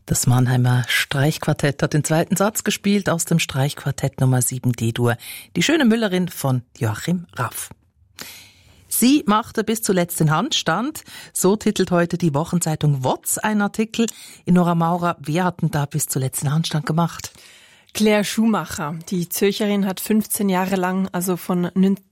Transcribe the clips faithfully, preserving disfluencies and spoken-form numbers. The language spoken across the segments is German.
Das Mannheimer Streichquartett hat den zweiten Satz gespielt aus dem Streichquartett Nummer sieben D-Dur. Die schöne Müllerin von Joachim Raff. Sie machte bis zuletzt den Handstand. So titelt heute die Wochenzeitung W O Z einen Artikel. In Nora Maurer, wer hat denn da bis zuletzt den Handstand gemacht? Claire Schumacher, die Zürcherin, hat fünfzehn Jahre lang, also von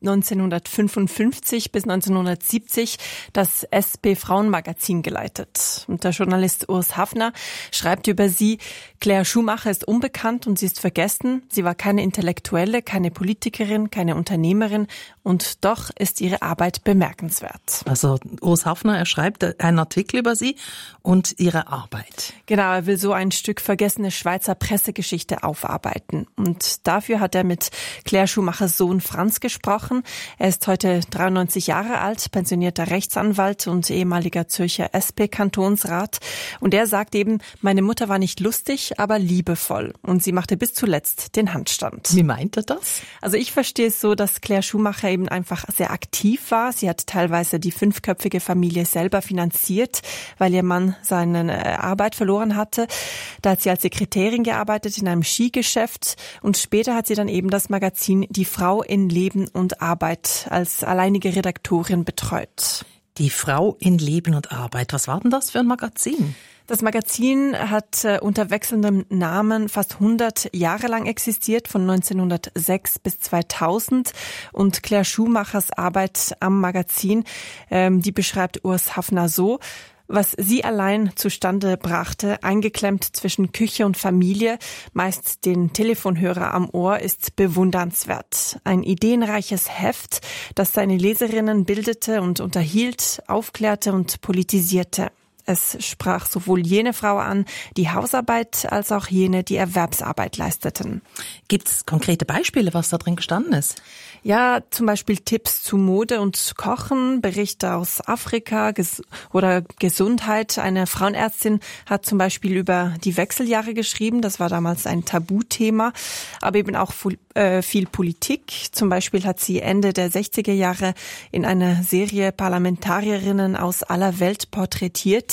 neunzehnhundertfünfundfünfzig bis neunzehnhundertsiebzig, das S P-Frauenmagazin geleitet. Und der Journalist Urs Hafner schreibt über sie: Claire Schumacher ist unbekannt und sie ist vergessen. Sie war keine Intellektuelle, keine Politikerin, keine Unternehmerin, und doch ist ihre Arbeit bemerkenswert. Also Urs Hafner, er schreibt einen Artikel über sie und ihre Arbeit. Genau, er will so ein Stück vergessene Schweizer Pressegeschichte aufarbeiten. Arbeiten. Und dafür hat er mit Claire Schumachers Sohn Franz gesprochen. Er ist heute dreiundneunzig Jahre alt, pensionierter Rechtsanwalt und ehemaliger Zürcher S P-Kantonsrat. Und er sagt eben, meine Mutter war nicht lustig, aber liebevoll. Und sie machte bis zuletzt den Handstand. Wie meint er das? Also ich verstehe es so, dass Claire Schumacher eben einfach sehr aktiv war. Sie hat teilweise die fünfköpfige Familie selber finanziert, weil ihr Mann seine Arbeit verloren hatte. Da hat sie als Sekretärin gearbeitet in einem Skigeschäft. Und später hat sie dann eben das Magazin Die Frau in Leben und Arbeit als alleinige Redaktorin betreut. Die Frau in Leben und Arbeit. Was war denn das für ein Magazin? Das Magazin hat äh, unter wechselndem Namen fast hundert Jahre lang existiert, von neunzehnhundertsechs bis zweitausend. Und Claire Schumachers Arbeit am Magazin, ähm, die beschreibt Urs Hafner so: Was sie allein zustande brachte, eingeklemmt zwischen Küche und Familie, meist den Telefonhörer am Ohr, ist bewundernswert. Ein ideenreiches Heft, das seine Leserinnen bildete und unterhielt, aufklärte und politisierte. Es sprach sowohl jene Frau an, die Hausarbeit, als auch jene, die Erwerbsarbeit leisteten. Gibt es konkrete Beispiele, was da drin gestanden ist? Ja, zum Beispiel Tipps zu Mode und Kochen, Berichte aus Afrika ges- oder Gesundheit. Eine Frauenärztin hat zum Beispiel über die Wechseljahre geschrieben. Das war damals ein Tabuthema. Aber eben auch fu- äh, viel Politik. Zum Beispiel hat sie Ende der sechziger Jahre in einer Serie Parlamentarierinnen aus aller Welt porträtiert.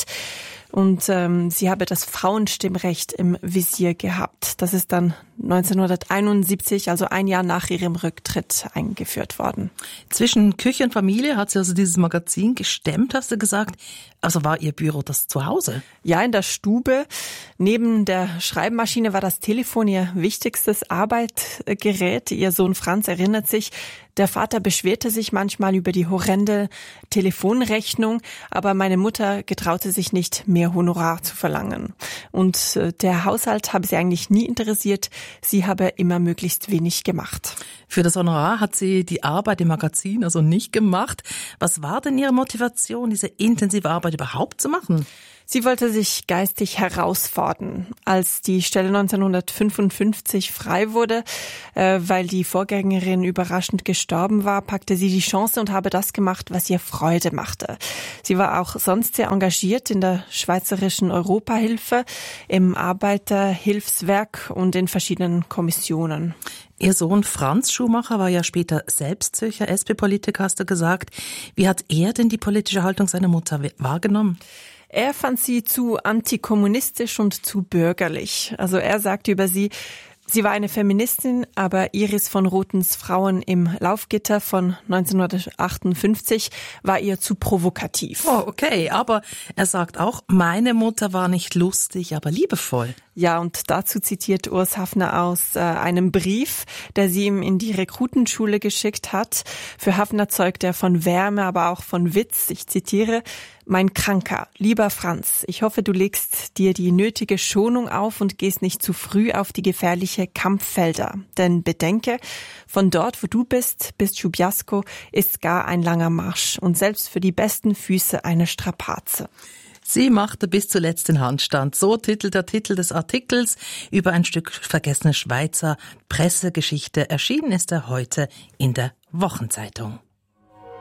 Und ähm, sie habe das Frauenstimmrecht im Visier gehabt. Das ist dann neunzehnhunderteinundsiebzig, also ein Jahr nach ihrem Rücktritt, eingeführt worden. Zwischen Küche und Familie hat sie also dieses Magazin gestemmt, hast du gesagt. Also war ihr Büro das Zuhause? Ja, in der Stube. Neben der Schreibmaschine war das Telefon ihr wichtigstes Arbeitsgerät. Ihr Sohn Franz erinnert sich, der Vater beschwerte sich manchmal über die horrende Telefonrechnung, aber meine Mutter getraute sich nicht, mehr Honorar zu verlangen. Und der Haushalt habe sie eigentlich nie interessiert. Sie habe immer möglichst wenig gemacht. Für das Honorar hat sie die Arbeit im Magazin also nicht gemacht. Was war denn ihre Motivation, diese intensive Arbeit überhaupt zu machen? Sie wollte sich geistig herausfordern. Als die Stelle neunzehnhundertfünfundfünfzig frei wurde, äh, weil die Vorgängerin überraschend gestorben war, packte sie die Chance und habe das gemacht, was ihr Freude machte. Sie war auch sonst sehr engagiert in der Schweizerischen Europahilfe, im Arbeiterhilfswerk und in verschiedenen Kommissionen. Ihr Sohn Franz Schumacher war ja später selbst Zürcher S P-Politiker, hast du gesagt. Wie hat er denn die politische Haltung seiner Mutter wahrgenommen? Er fand sie zu antikommunistisch und zu bürgerlich. Also er sagte über sie: Sie war eine Feministin, aber Iris von Rothens Frauen im Laufgitter von neunzehnhundertachtundfünfzig war ihr zu provokativ. Oh, okay, aber er sagt auch, meine Mutter war nicht lustig, aber liebevoll. Ja, und dazu zitiert Urs Hafner aus äh, einem Brief, der sie ihm in die Rekrutenschule geschickt hat. Für Hafner zeugt er von Wärme, aber auch von Witz. Ich zitiere: Mein Kranker, lieber Franz, ich hoffe, du legst dir die nötige Schonung auf und gehst nicht zu früh auf die gefährliche Kampffelder. Denn bedenke, von dort, wo du bist, bis Schubiasco, ist gar ein langer Marsch und selbst für die besten Füße eine Strapaze. Sie machte bis zuletzt den Handstand. So titelt der Titel des Artikels über ein Stück vergessene Schweizer Pressegeschichte. Erschienen ist er heute in der Wochenzeitung.